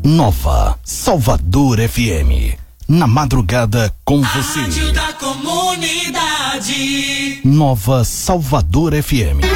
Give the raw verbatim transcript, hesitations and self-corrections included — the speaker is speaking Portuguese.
Nova Salvador F M. Na madrugada com você. Rádio da Comunidade. Nova Salvador F M.